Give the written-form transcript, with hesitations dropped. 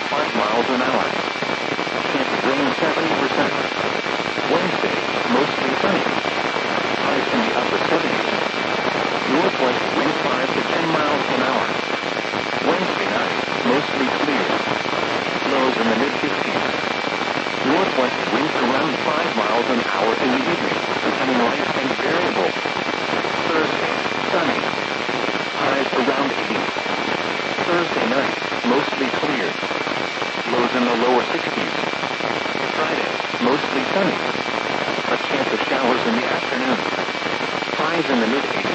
5 miles an hour. Chance of rain 70%. Wednesday, mostly sunny. Highs in the upper 70s. Northwest wind 5 to 10 miles an hour. Wednesday night, mostly clear. Lows in the mid-50s. Northwest winds around 5 miles an hour in the evening, becoming light and variable. Thursday, sunny. Highs around 80. Thursday night, mostly clear. Lows in the lower 60s. Friday, mostly sunny. A chance of showers in the afternoon. Highs in the mid-80s.